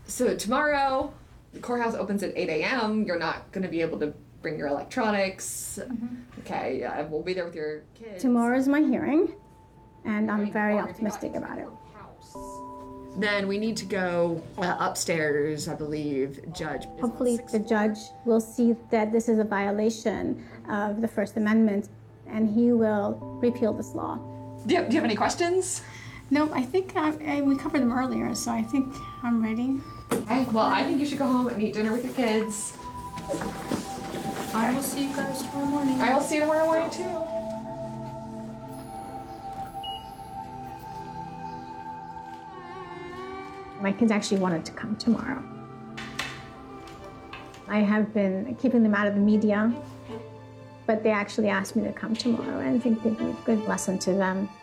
So tomorrow, the courthouse opens at 8 a.m. You're not going to be able to bring your electronics. Okay, yeah, we'll be there with your kids. Tomorrow is my hearing, and I'm very optimistic about it. Then we need to go upstairs, I believe, judge. Hopefully the judge will see that this is a violation of the First Amendment, and he will repeal this law. Do you have any questions? No, I think we covered them earlier, so I think I'm ready. Okay, well, I think you should go home and eat dinner with your kids. I will see you guys tomorrow morning. I will see you tomorrow morning, too. My kids actually wanted to come tomorrow. I have been keeping them out of the media, but they actually asked me to come tomorrow, and I think it'd be a good lesson to them.